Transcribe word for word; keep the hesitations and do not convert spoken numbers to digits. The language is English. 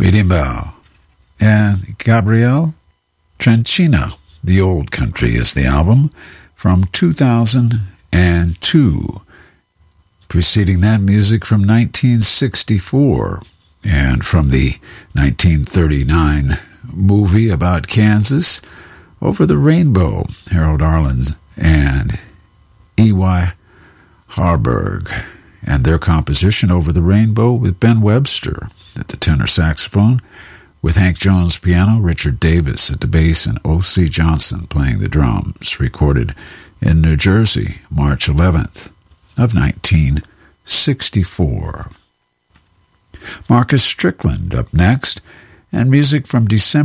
Berimbau. And Gabriel Trenchina, The Old Country is the album from two thousand two. Preceding that, music from nineteen sixty-four. And from the nineteen thirty-nine movie about Kansas, Over the Rainbow, Harold Arlen and E Y Harburg, and their composition Over the Rainbow with Ben Webster at the tenor saxophone, with Hank Jones piano, Richard Davis at the bass, and O C Johnson playing the drums, recorded in New Jersey, March eleventh of nineteen sixty-four. Marcus Strickland up next, and music from December